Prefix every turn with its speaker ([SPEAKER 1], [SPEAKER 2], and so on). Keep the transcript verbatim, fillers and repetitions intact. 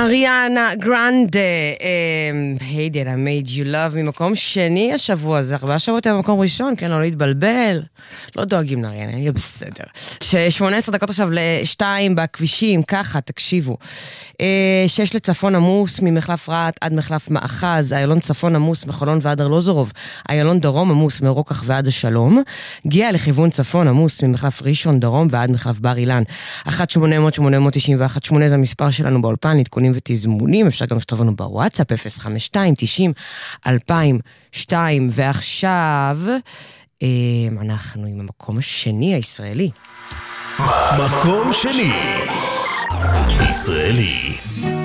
[SPEAKER 1] אריאנה גרנדה, Hey did I made you love, ממקום שני השבוע, זה ארבעה שבועות במקום ראשון, כן, לא להתבלבל, לא דואגים לאריאנה, יהיה בסדר. שמונה עשרה דקות עכשיו לשתיים בכבישים, ככה, תקשיבו. שש לצפון עמוס, ממחלף רעת עד מחלף מאחז, איילון צפון עמוס, מחולון ועד ארלוזורוב, איילון דרום עמוס, מרוקח ועד השלום, גיע לכיוון צפון עמוס, ממחלף ראשון דרום ועד מחלף בר אילן. אחת שמונה אפס אפס שמונה תשע אחת שמונה זה המספר שלנו באולפן, עדכונים ותזמונים, אפשר גם לכתוב לנו בוואטסאפ אפס חמש שתיים תשעים אלפיים ושתיים. ועכשיו אנחנו עם המקום השני הישראלי.
[SPEAKER 2] מקום שני ישראלי.